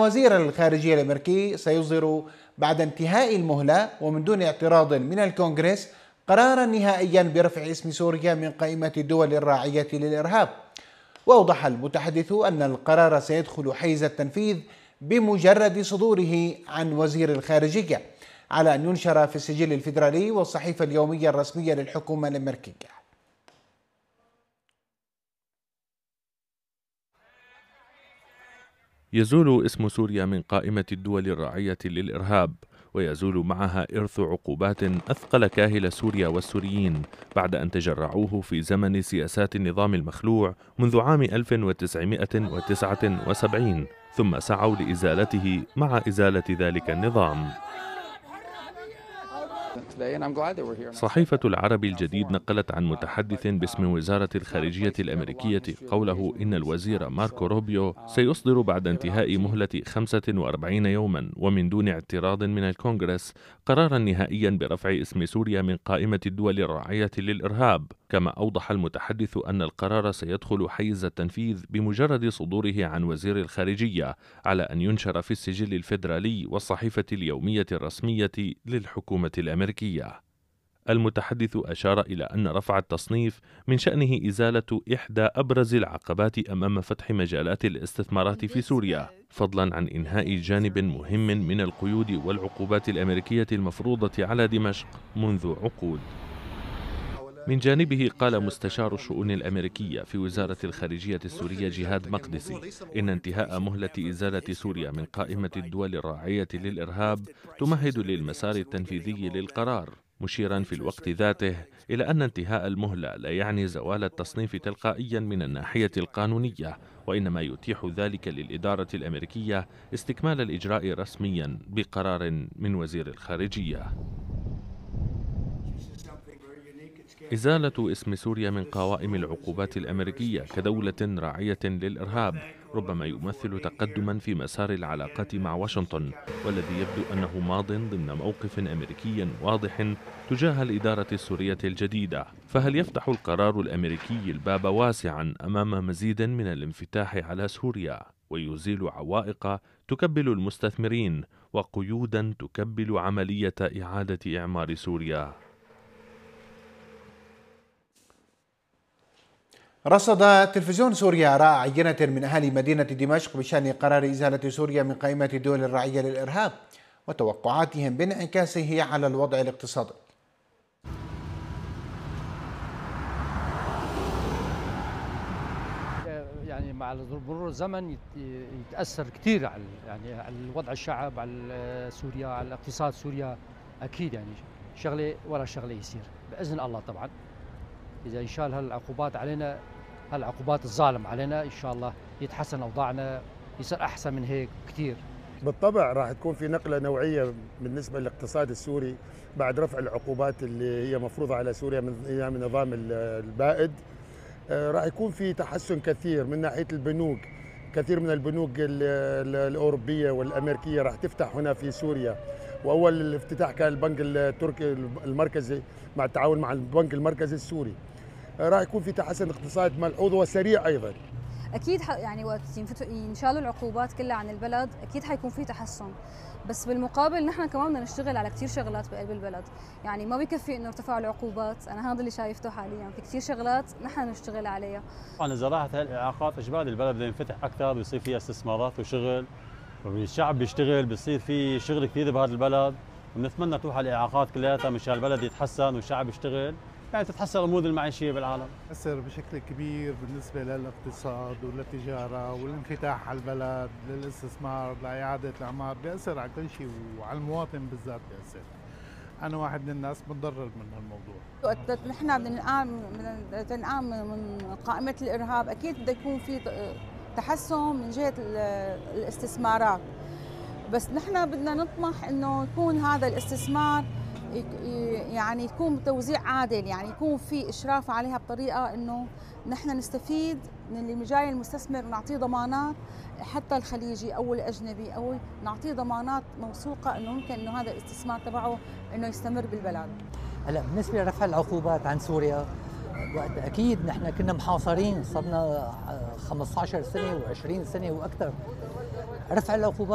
وزير الخارجية الأمريكي سيصدر بعد انتهاء المهلة ومن دون اعتراض من الكونغرس قرارا نهائيا برفع اسم سوريا من قائمة الدول الراعية للإرهاب. وأوضح المتحدث أن القرار سيدخل حيز التنفيذ بمجرد صدوره عن وزير الخارجية، على أن ينشر في السجل الفيدرالي والصحيفة اليومية الرسمية للحكومة الأمريكية. يزول اسم سوريا من قائمة الدول الراعية للإرهاب، ويزول معها إرث عقوبات أثقل كاهل سوريا والسوريين بعد أن تجرعوه في زمن سياسات النظام المخلوع منذ عام 1979، ثم سعوا لإزالته مع إزالة ذلك النظام. صحيفة العرب الجديد نقلت عن متحدث باسم وزارة الخارجية الأمريكية قوله إن الوزير ماركو روبيو سيصدر بعد انتهاء مهلة 45 يوما ومن دون اعتراض من الكونغرس قرارا نهائيا برفع اسم سوريا من قائمة الدول الراعية للإرهاب. كما أوضح المتحدث أن القرار سيدخل حيز التنفيذ بمجرد صدوره عن وزير الخارجية، على أن ينشر في السجل الفيدرالي والصحيفة اليومية الرسمية للحكومة الأمريكية. المتحدث أشار إلى أن رفع التصنيف من شأنه إزالة إحدى أبرز العقبات أمام فتح مجالات الاستثمارات في سوريا، فضلا عن إنهاء جانب مهم من القيود والعقوبات الأمريكية المفروضة على دمشق منذ عقود. من جانبه قال مستشار الشؤون الأمريكية في وزارة الخارجية السورية جهاد مقدسي إن انتهاء مهلة إزالة سوريا من قائمة الدول الراعية للإرهاب تمهد للمسار التنفيذي للقرار، مشيرا في الوقت ذاته إلى أن انتهاء المهلة لا يعني زوال التصنيف تلقائيا من الناحية القانونية، وإنما يتيح ذلك للإدارة الأمريكية استكمال الإجراء رسميا بقرار من وزير الخارجية. إزالة اسم سوريا من قوائم العقوبات الأمريكية كدولة راعية للإرهاب ربما يمثل تقدما في مسار العلاقات مع واشنطن، والذي يبدو أنه ماض ضمن موقف أمريكي واضح تجاه الإدارة السورية الجديدة. فهل يفتح القرار الأمريكي الباب واسعا أمام مزيد من الانفتاح على سوريا ويزيل عوائق تكبل المستثمرين وقيودا تكبل عملية إعادة إعمار سوريا؟ رصد تلفزيون سوريا آراء عينة من أهالي مدينة دمشق بشأن قرار إزالة سوريا من قائمة الدول الراعية للإرهاب وتوقعاتهم بانعكاسه على الوضع الاقتصادي. يعني مع مرور الزمن يتأثر كثير على على وضع الشعب، على سوريا، على اقتصاد سوريا. أكيد يعني شغلة ولا شغلة يصير بإذن الله. طبعا إذا إن شاء الله هالعقوبات علينا، هالعقوبات الظالم علينا، إن شاء الله يتحسن أوضاعنا، يصير أحسن من هيك كثير. بالطبع راح تكون في نقلة نوعية بالنسبة للاقتصاد السوري بعد رفع العقوبات اللي هي مفروضة على سوريا من أيام النظام البائد. راح يكون في تحسن كثير من ناحية البنوك. كثير من البنوك الأوروبية والأمريكية راح تفتح هنا في سوريا، وأول الافتتاح كان البنك التركي المركزي مع التعاون مع البنك المركزي السوري. راح يكون في تحسن اقتصاد ملحوظ وسريع أيضا. أكيد يعني وقت ينشالوا العقوبات كلها عن البلد أكيد حيكون في تحسن، بس بالمقابل نحن كمان بدنا نشتغل على كثير شغلات بقلب البلد. يعني ما بكفي إنه ارتفاع العقوبات، أنا هذا اللي شايفته حاليا، في كثير شغلات نحن نشتغل عليها. طبعا إذا راحت هالإعاقات إجباري البلد بده ينفتح أكثر، بيصير فيها استثمارات وشغل، والشعب بيشتغل، بيصير في شغل كثير بهذا البلد، ونتمنى تروح الإعاقات كلياتها مشان البلد يتحسن والشعب يشتغل، يعني تتحسن الأمور المعيشية بالعالم. أثر بشكل كبير بالنسبة للاقتصاد وللتجارة والانفتاح على البلد للاستثمار لإعادة الأعمار، بيأثر على كل شيء وعلى المواطن بالذات بيأثر. أنا واحد من الناس بتضرر من هالموضوع. نحن بدنا نقام من قائمة الإرهاب، أكيد بده يكون في تحسن من جهة الاستثمارات، بس نحن بدنا نطمح إنه يكون هذا الاستثمار يعني يكون بتوزيع عادل، يعني يكون في إشراف عليها بطريقة إنه نحن نستفيد من اللي جاي المستثمر ونعطيه ضمانات، حتى الخليجي أو الأجنبي، أو نعطيه ضمانات موثوقة إنه ممكن إنه هذا الاستثمار تبعه إنه يستمر بالبلد. هلا بالنسبة لرفع العقوبات عن سوريا، وقت أكيد نحن كنا محاصرين، صرنا 15 سنة و20 سنة وأكثر. رفع العقوبات